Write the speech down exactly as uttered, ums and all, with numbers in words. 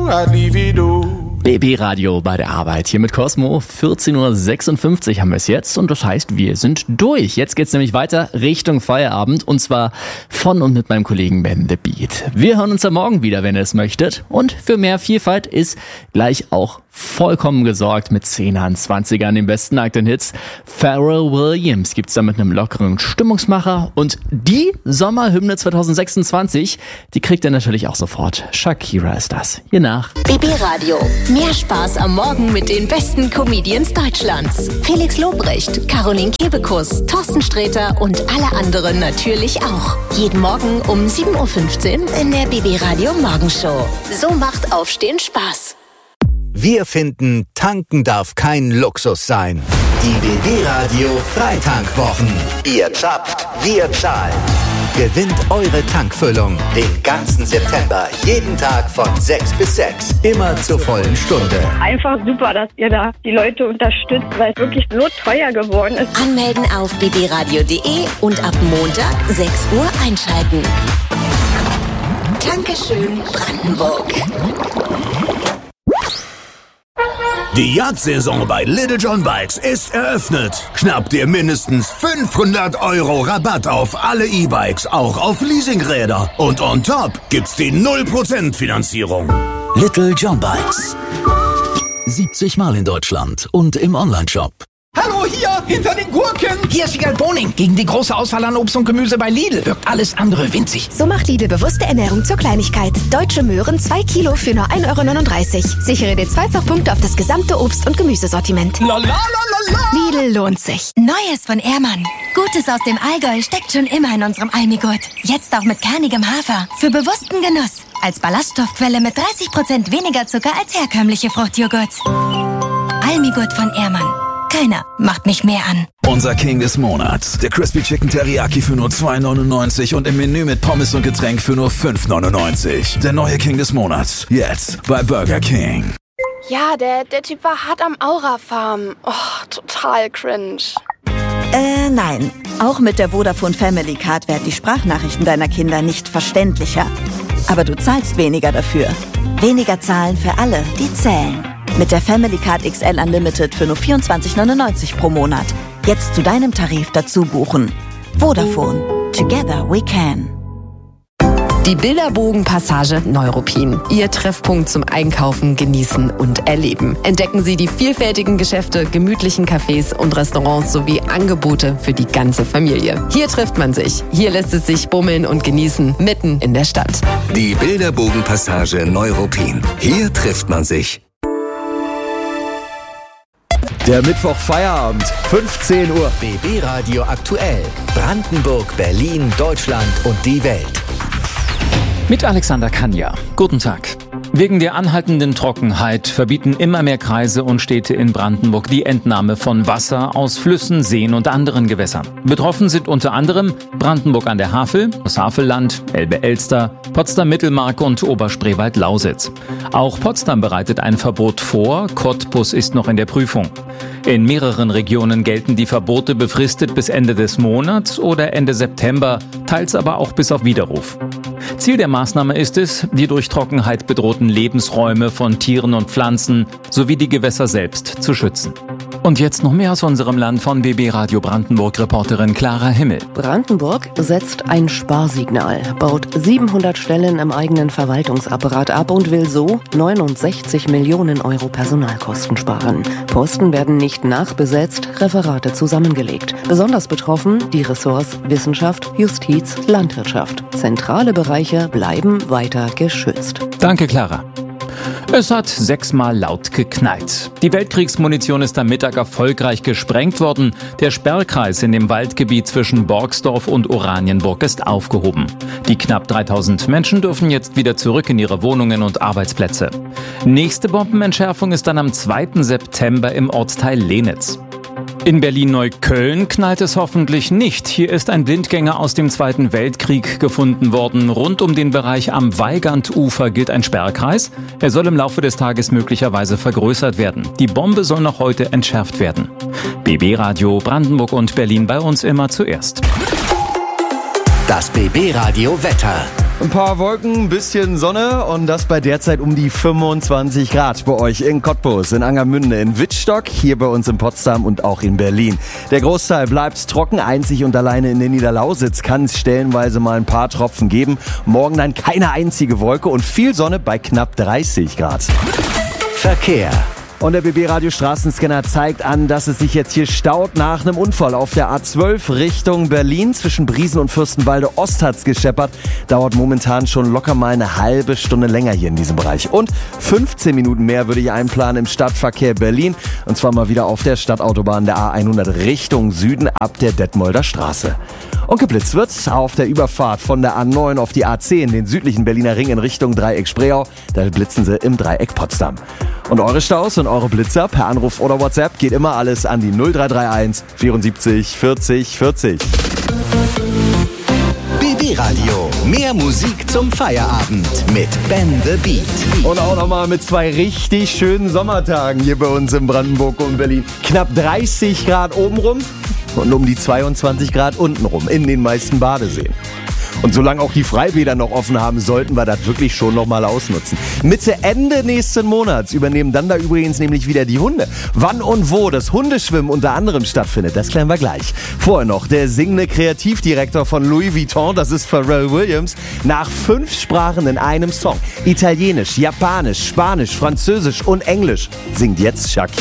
I'd leave it all. B B Radio bei der Arbeit hier mit Cosmo. vierzehn Uhr sechsundfünfzig haben wir es jetzt und das heißt, wir sind durch. Jetzt geht's nämlich weiter Richtung Feierabend und zwar von und mit meinem Kollegen Ben The Beat. Wir hören uns am Morgen wieder, wenn ihr es möchtet. Und für mehr Vielfalt ist gleich auch vollkommen gesorgt mit zehnern, zwanzigern, den besten aktuellen Hits. Pharrell Williams gibt's da mit einem lockeren Stimmungsmacher und die Sommerhymne zwanzig sechsundzwanzig, die kriegt ihr natürlich auch sofort. Shakira ist das. Hier nach. B B Radio. Mehr Spaß am Morgen mit den besten Comedians Deutschlands. Felix Lobrecht, Caroline Kebekus, Thorsten Sträter und alle anderen natürlich auch. Jeden Morgen um sieben Uhr fünfzehn in der B B Radio Morgenshow. So macht Aufstehen Spaß. Wir finden, tanken darf kein Luxus sein. Die B B Radio Freitankwwochen. Ihr zapft, wir zahlen. Gewinnt eure Tankfüllung den ganzen September, jeden Tag von sechs bis sechs, immer zur vollen Stunde. Einfach super, dass ihr da die Leute unterstützt, weil es wirklich so teuer geworden ist. Anmelden auf b b radio punkt de und ab Montag sechs Uhr einschalten. Dankeschön, Brandenburg. Die Jagdsaison bei Little John Bikes ist eröffnet. Schnapp dir mindestens fünfhundert Euro Rabatt auf alle E-Bikes, auch auf Leasingräder. Und on top gibt's die null Prozent Finanzierung. Little John Bikes. siebzig Mal in Deutschland und im Onlineshop. Hallo, hier, hinter den Gurken. Hier ist Wiegald Boning. Gegen die große Auswahl an Obst und Gemüse bei Lidl wirkt alles andere winzig. So macht Lidl bewusste Ernährung zur Kleinigkeit. Deutsche Möhren zwei Kilo für nur ein Euro neununddreißig. Sichere dir Zweifachpunkte auf das gesamte Obst- und Gemüsesortiment. La la la la la. Lidl lohnt sich. Neues von Ehrmann. Gutes aus dem Allgäu steckt schon immer in unserem Almigurt. Jetzt auch mit kernigem Hafer. Für bewussten Genuss. Als Ballaststoffquelle mit dreißig Prozent weniger Zucker als herkömmliche Fruchtjoghurts. Almigurt von Ehrmann. Keiner macht mich mehr an. Unser King des Monats. Der Crispy Chicken Teriyaki für nur zwei neunundneunzig und im Menü mit Pommes und Getränk für nur fünf neunundneunzig. Der neue King des Monats. Jetzt bei Burger King. Ja, der, der Typ war hart am Aura-Farm. Oh, total cringe. Äh, nein. Auch mit der Vodafone Family Card werden die Sprachnachrichten deiner Kinder nicht verständlicher. Aber du zahlst weniger dafür. Weniger zahlen für alle, die zählen. Mit der Family Card X L Unlimited für nur vierundzwanzig neunundneunzig pro Monat. Jetzt zu deinem Tarif dazu buchen. Vodafone. Together we can. Die Bilderbogen-Passage Neuruppin. Ihr Treffpunkt zum Einkaufen, Genießen und Erleben. Entdecken Sie die vielfältigen Geschäfte, gemütlichen Cafés und Restaurants sowie Angebote für die ganze Familie. Hier trifft man sich. Hier lässt es sich bummeln und genießen, mitten in der Stadt. Die Bilderbogen-Passage Neuruppin. Hier trifft man sich. Der Mittwoch Feierabend, fünfzehn Uhr. B B Radio aktuell. Brandenburg, Berlin, Deutschland und die Welt. Mit Alexander Kanja. Guten Tag. Wegen der anhaltenden Trockenheit verbieten immer mehr Kreise und Städte in Brandenburg die Entnahme von Wasser aus Flüssen, Seen und anderen Gewässern. Betroffen sind unter anderem Brandenburg an der Havel, das Havelland, Elbe-Elster, Potsdam-Mittelmark und Oberspreewald-Lausitz. Auch Potsdam bereitet ein Verbot vor, Cottbus ist noch in der Prüfung. In mehreren Regionen gelten die Verbote befristet bis Ende des Monats oder Ende September, teils aber auch bis auf Widerruf. Ziel der Maßnahme ist es, die durch Trockenheit bedrohten Lebensräume von Tieren und Pflanzen sowie die Gewässer selbst zu schützen. Und jetzt noch mehr aus unserem Land von B B Radio Brandenburg-Reporterin Clara Himmel. Brandenburg setzt ein Sparsignal, baut siebenhundert Stellen im eigenen Verwaltungsapparat ab und will so neunundsechzig Millionen Euro Personalkosten sparen. Posten werden nicht nachbesetzt, Referate zusammengelegt. Besonders betroffen die Ressorts Wissenschaft, Justiz, Landwirtschaft. Zentrale Bereiche bleiben weiter geschützt. Danke, Clara. Es hat sechsmal laut geknallt. Die Weltkriegsmunition ist am Mittag erfolgreich gesprengt worden. Der Sperrkreis in dem Waldgebiet zwischen Borgsdorf und Oranienburg ist aufgehoben. Die knapp dreitausend Menschen dürfen jetzt wieder zurück in ihre Wohnungen und Arbeitsplätze. Nächste Bombenentschärfung ist dann am zweiten September im Ortsteil Lenitz. In Berlin-Neukölln knallt es hoffentlich nicht. Hier ist ein Blindgänger aus dem Zweiten Weltkrieg gefunden worden. Rund um den Bereich am Weigandufer gilt ein Sperrkreis. Er soll im Laufe des Tages möglicherweise vergrößert werden. Die Bombe soll noch heute entschärft werden. B B Radio Brandenburg und Berlin bei uns immer zuerst. Das B B Radio Wetter. Ein paar Wolken, ein bisschen Sonne und das bei derzeit um die fünfundzwanzig Grad bei euch in Cottbus, in Angermünde, in Wittstock, hier bei uns in Potsdam und auch in Berlin. Der Großteil bleibt trocken, einzig und alleine in der Niederlausitz kann es stellenweise mal ein paar Tropfen geben. Morgen dann keine einzige Wolke und viel Sonne bei knapp dreißig Grad. Verkehr. Und der B B-Radio Straßenscanner zeigt an, dass es sich jetzt hier staut nach einem Unfall auf der A zwölf Richtung Berlin. Zwischen Briesen und Fürstenwalde Ost hat's gescheppert. Dauert momentan schon locker mal eine halbe Stunde länger hier in diesem Bereich. Und fünfzehn Minuten mehr würde ich einplanen im Stadtverkehr Berlin. Und zwar mal wieder auf der Stadtautobahn der A hundert Richtung Süden ab der Detmolder Straße. Und geblitzt wird auf der Überfahrt von der A neun auf die A zehn, den südlichen Berliner Ring in Richtung Dreieck Spreeau. Da blitzen sie im Dreieck Potsdam. Und eure Staus und eure Blitzer per Anruf oder WhatsApp geht immer alles an die null drei drei eins vierundsiebzig vierzig vierzig. B B-Radio, mehr Musik zum Feierabend mit Ben the Beat. Und auch nochmal mit zwei richtig schönen Sommertagen hier bei uns in Brandenburg und Berlin. Knapp dreißig Grad obenrum und um die zweiundzwanzig Grad untenrum in den meisten Badeseen. Und solange auch die Freibäder noch offen haben, sollten wir das wirklich schon noch mal ausnutzen. Mitte, Ende nächsten Monats übernehmen dann da übrigens nämlich wieder die Hunde. Wann und wo das Hundeschwimmen unter anderem stattfindet, das klären wir gleich. Vorher noch der singende Kreativdirektor von Louis Vuitton, das ist Pharrell Williams, nach fünf Sprachen in einem Song. Italienisch, Japanisch, Spanisch, Französisch und Englisch singt jetzt Shakira.